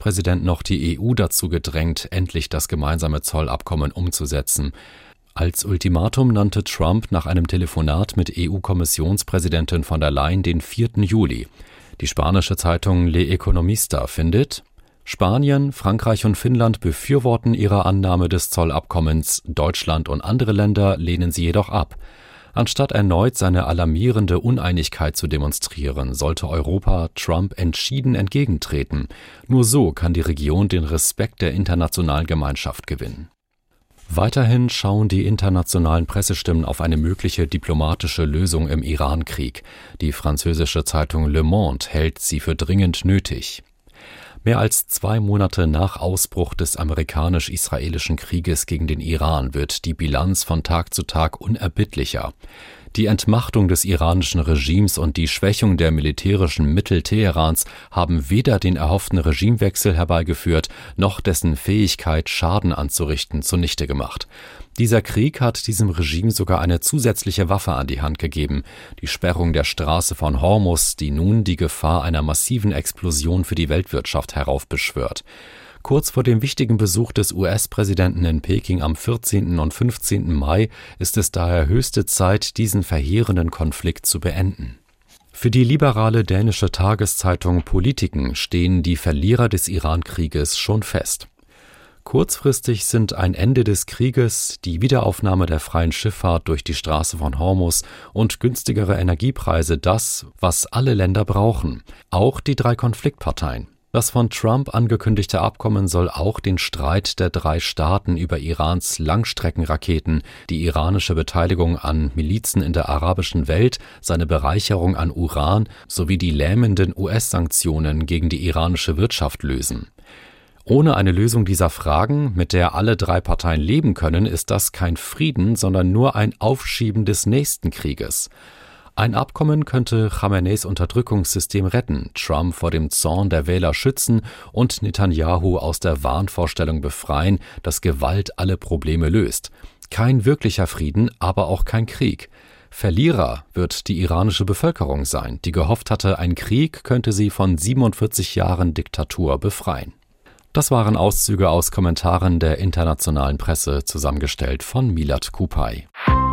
US-Präsident noch die EU dazu gedrängt, endlich das gemeinsame Zollabkommen umzusetzen. Als Ultimatum nannte Trump nach einem Telefonat mit EU-Kommissionspräsidentin von der Leyen den 4. Juli. Die spanische Zeitung Le Economista findet: Spanien, Frankreich und Finnland befürworten ihre Annahme des Zollabkommens, Deutschland und andere Länder lehnen sie jedoch ab. Anstatt erneut seine alarmierende Uneinigkeit zu demonstrieren, sollte Europa Trump entschieden entgegentreten. Nur so kann die Region den Respekt der internationalen Gemeinschaft gewinnen. Weiterhin schauen die internationalen Pressestimmen auf eine mögliche diplomatische Lösung im Iran-Krieg. Die französische Zeitung Le Monde hält sie für dringend nötig. Mehr als 2 Monate nach Ausbruch des amerikanisch-israelischen Krieges gegen den Iran wird die Bilanz von Tag zu Tag unerbittlicher. Die Entmachtung des iranischen Regimes und die Schwächung der militärischen Mittel Teherans haben weder den erhofften Regimewechsel herbeigeführt, noch dessen Fähigkeit, Schaden anzurichten, zunichte gemacht. Dieser Krieg hat diesem Regime sogar eine zusätzliche Waffe an die Hand gegeben: die Sperrung der Straße von Hormuz, die nun die Gefahr einer massiven Explosion für die Weltwirtschaft heraufbeschwört. Kurz vor dem wichtigen Besuch des US-Präsidenten in Peking am 14. und 15. Mai ist es daher höchste Zeit, diesen verheerenden Konflikt zu beenden. Für die liberale dänische Tageszeitung Politiken stehen die Verlierer des Iran-Krieges schon fest. Kurzfristig sind ein Ende des Krieges, die Wiederaufnahme der freien Schifffahrt durch die Straße von Hormuz und günstigere Energiepreise das, was alle Länder brauchen, auch die 3 Konfliktparteien. Das von Trump angekündigte Abkommen soll auch den Streit der 3 Staaten über Irans Langstreckenraketen, die iranische Beteiligung an Milizen in der arabischen Welt, seine Bereicherung an Uran sowie die lähmenden US-Sanktionen gegen die iranische Wirtschaft lösen. Ohne eine Lösung dieser Fragen, mit der alle 3 Parteien leben können, ist das kein Frieden, sondern nur ein Aufschieben des nächsten Krieges. Ein Abkommen könnte Khameneis Unterdrückungssystem retten, Trump vor dem Zorn der Wähler schützen und Netanyahu aus der Wahnvorstellung befreien, dass Gewalt alle Probleme löst. Kein wirklicher Frieden, aber auch kein Krieg. Verlierer wird die iranische Bevölkerung sein, die gehofft hatte, ein Krieg könnte sie von 47 Jahren Diktatur befreien. Das waren Auszüge aus Kommentaren der internationalen Presse, zusammengestellt von Milad Kupay.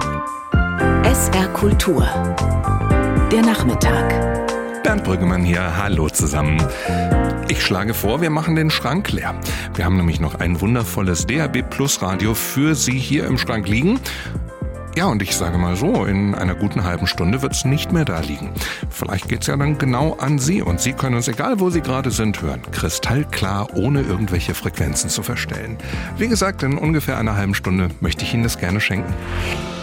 SR Kultur. Der Nachmittag. Bernd Brüggemann hier, hallo zusammen. Ich schlage vor, wir machen den Schrank leer. Wir haben nämlich noch ein wundervolles DAB+ Radio für Sie hier im Schrank liegen. Ja, und ich sage mal so, in einer guten halben Stunde wird es nicht mehr da liegen. Vielleicht geht's ja dann genau an Sie und Sie können uns, egal wo Sie gerade sind, hören. Kristallklar, ohne irgendwelche Frequenzen zu verstellen. Wie gesagt, in ungefähr einer halben Stunde möchte ich Ihnen das gerne schenken.